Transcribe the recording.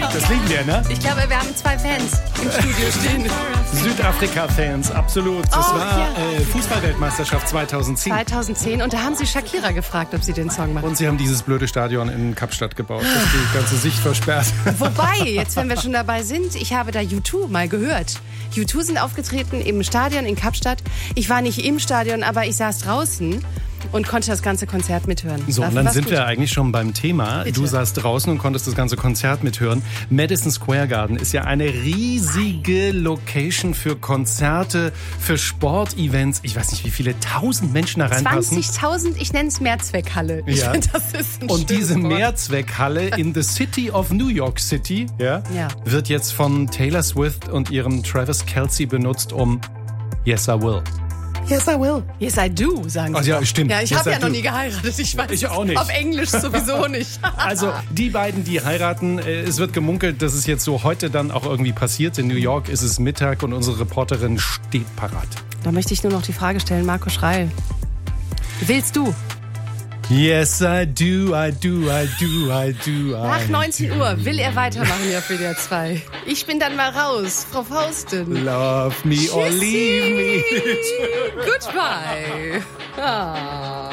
Das lieben wir, ne? Ich glaube, wir haben 2 Fans im Studio stehen. Südafrika-Fans, absolut. Das war Fußball-Weltmeisterschaft 2010. 2010 und da haben sie Shakira gefragt, ob sie den Song macht. Und sie haben dieses blöde Stadion in Kapstadt gebaut, das die ganze Sicht versperrt. Wobei, jetzt wenn wir schon dabei sind, ich habe da U2 mal gehört. U2 sind aufgetreten im Stadion in Kapstadt. Ich war nicht im Stadion, aber ich saß draußen und konnte das ganze Konzert mithören. So, und dann sind wir eigentlich schon beim Thema. Bitte. Du saßt draußen und konntest das ganze Konzert mithören. Madison Square Garden ist ja eine riesige Location für Konzerte, für Sportevents. Ich weiß nicht, wie viele 1000 Menschen da reinpassen. 20.000, ich nenne es Mehrzweckhalle. Ich finde, das ist ein Und diese schönes Wort. Mehrzweckhalle in the City of New York City wird jetzt von Taylor Swift und ihrem Travis Kelce benutzt, um Yes, I Will. Yes, I will. Yes, I do, sagen sie. Ach ja, stimmt. Ja, ich Yes, habe I ja noch do. nie geheiratet. Ich weiß Ich auch nicht. auf Englisch sowieso nicht. Also die beiden, die heiraten, es wird gemunkelt, dass es jetzt so heute dann auch irgendwie passiert. In New York ist es Mittag und unsere Reporterin steht parat. Da möchte ich nur noch die Frage stellen, Marco Schreil. Willst du? Yes, I do, I do, I do, I do. Nach 19 Uhr will er weitermachen hier auf WDR 2. Ich bin dann mal raus, Frau Faustin. Love me or leave me. Goodbye. Ah.